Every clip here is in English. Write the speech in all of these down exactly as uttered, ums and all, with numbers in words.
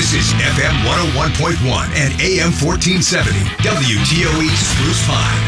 This is F M one oh one point one and A M fourteen seventy, W T O E Spruce Pine.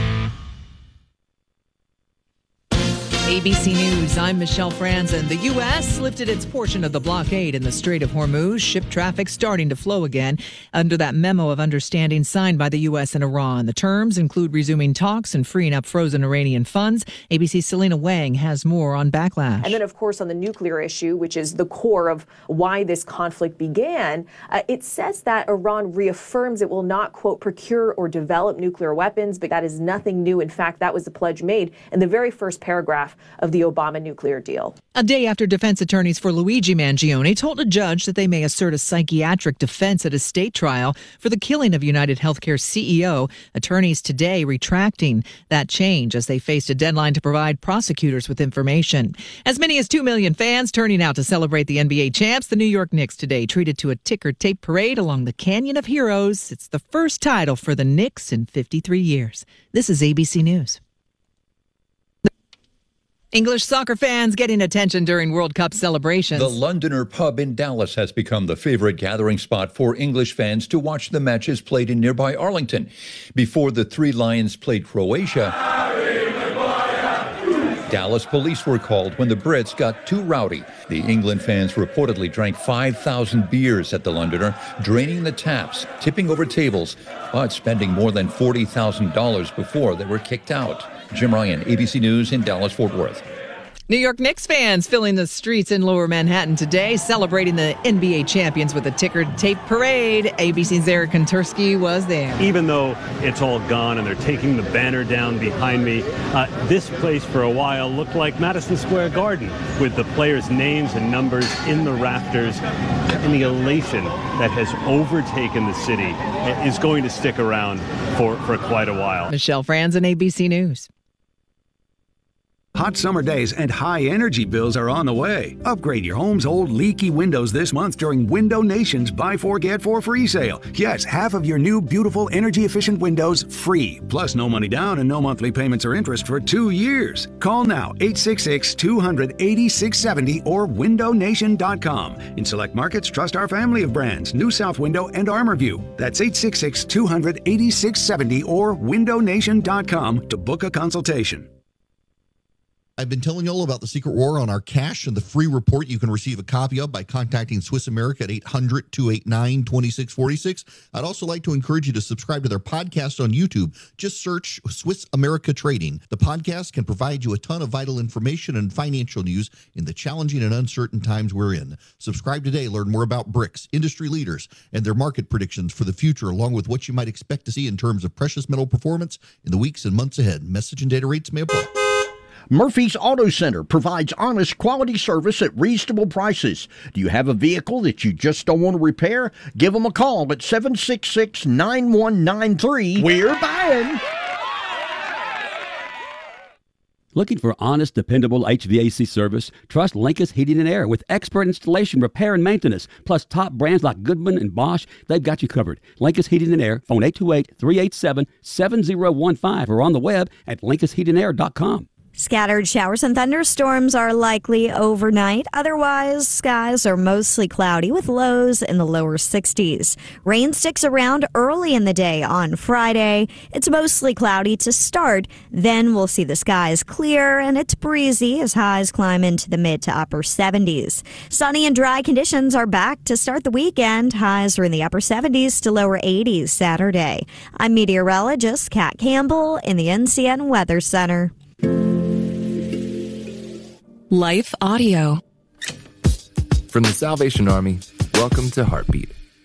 A B C News, I'm Michelle Franzen. The U S lifted its portion of the blockade in the Strait of Hormuz. Ship traffic starting to flow again under that memo of understanding signed by the U S and Iran. The terms include resuming talks and freeing up frozen Iranian funds. A B C's Selena Wang has more on backlash. And then, of course, on the nuclear issue, which is the core of why this conflict began, uh, it says that Iran reaffirms it will not, quote, procure or develop nuclear weapons, but that is nothing new. In fact, that was the pledge made in the very first paragraph of the Obama nuclear deal. A day after defense attorneys for Luigi Mangione told a judge that they may assert a psychiatric defense at a state trial for the killing of United Healthcare C E O, attorneys today retracting that change as they faced a deadline to provide prosecutors with information. As many as two million fans turning out to celebrate the N B A champs, the New York Knicks today treated to a ticker tape parade along the Canyon of Heroes. It's the first title for the Knicks in fifty-three years. This is A B C News. English soccer fans getting attention during World Cup celebrations. The Londoner pub in Dallas has become the favorite gathering spot for English fans to watch the matches played in nearby Arlington. Before the Three Lions played Croatia, Dallas police were called when the Brits got too rowdy. The England fans reportedly drank five thousand beers at the Londoner, draining the taps, tipping over tables, but spending more than forty thousand dollars before they were kicked out. Jim Ryan, A B C News in Dallas-Fort Worth. New York Knicks fans filling the streets in Lower Manhattan today, celebrating the N B A champions with a ticker tape parade. A B C's Eric Kontursky was there. Even though it's all gone and they're taking the banner down behind me, uh, this place for a while looked like Madison Square Garden, with the players' names and numbers in the rafters. And the elation that has overtaken the city is going to stick around for, for quite a while. Michelle Franzen, A B C News. Hot summer days and high energy bills are on the way. Upgrade your home's old leaky windows this month during Window Nation's Buy Four Get Four free sale. Yes, half of your new beautiful energy efficient windows free. Plus no money down and no monthly payments or interest for two years. Call now eight six six, two hundred, eighty-six seventy or window nation dot com. In select markets, trust our family of brands, New South Window and ArmorView. That's eight six six, two hundred, eighty-six seventy or window nation dot com to book a consultation. I've been telling you all about the secret war on our cash and the free report you can receive a copy of by contacting Swiss America at eight hundred, two eight nine, two six four six. I'd also like to encourage you to subscribe to their podcast on YouTube. Just search Swiss America Trading. The podcast can provide you a ton of vital information and financial news in the challenging and uncertain times we're in. Subscribe today. Learn more about BRICS, industry leaders, and their market predictions for the future, along with what you might expect to see in terms of precious metal performance in the weeks and months ahead. Message and data rates may apply. Murphy's Auto Center provides honest quality service at reasonable prices. Do you have a vehicle that you just don't want to repair? Give them a call at seven six six, nine one nine three. We're buying. Looking for honest, dependable H V A C service? Trust Linkus Heating and Air. With expert installation, repair, and maintenance, plus top brands like Goodman and Bosch, they've got you covered. Linkus Heating and Air, phone eight two eight, three eight seven, seven zero one five or on the web at linkus heating air dot com. Scattered showers and thunderstorms are likely overnight. Otherwise, skies are mostly cloudy with lows in the lower sixties. Rain sticks around early in the day on Friday. It's mostly cloudy to start. Then we'll see the skies clear and it's breezy as highs climb into the mid to upper seventies. Sunny and dry conditions are back to start the weekend. Highs are in the upper seventies to lower eighties Saturday. I'm meteorologist Kat Campbell in the N C N Weather Center. Life Audio. From the Salvation Army, welcome to Heartbeat.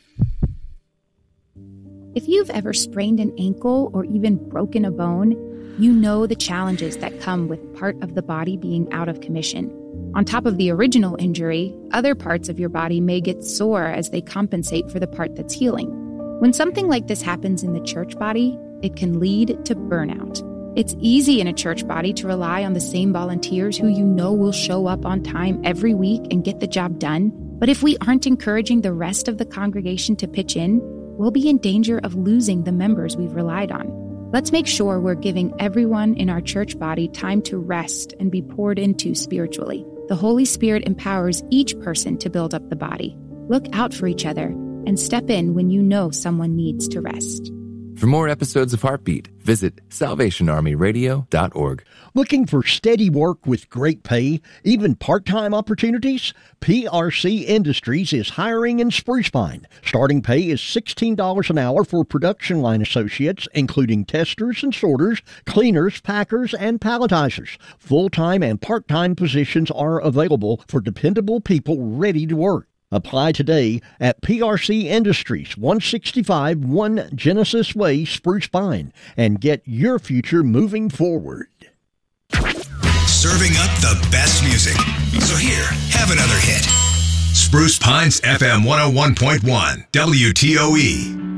If you've ever sprained an ankle or even broken a bone, you know the challenges that come with part of the body being out of commission. On top of the original injury, other parts of your body may get sore as they compensate for the part that's healing. When something like this happens in the church body, it can lead to burnout. It's easy in a church body to rely on the same volunteers who you know will show up on time every week and get the job done. But if we aren't encouraging the rest of the congregation to pitch in, we'll be in danger of losing the members we've relied on. Let's make sure we're giving everyone in our church body time to rest and be poured into spiritually. The Holy Spirit empowers each person to build up the body. Look out for each other and step in when you know someone needs to rest. For more episodes of Heartbeat, visit salvation army radio dot org. Looking for steady work with great pay, even part-time opportunities? P R C Industries is hiring in Spruce Pine. Starting pay is sixteen dollars an hour for production line associates, including testers and sorters, cleaners, packers, and palletizers. Full-time and part-time positions are available for dependable people ready to work. Apply today at P R C Industries, one sixty-five one Genesis Way, Spruce Pine, and get your future moving forward. Serving up the best music. So here, have another hit. Spruce Pines F M one oh one point one, W T O E.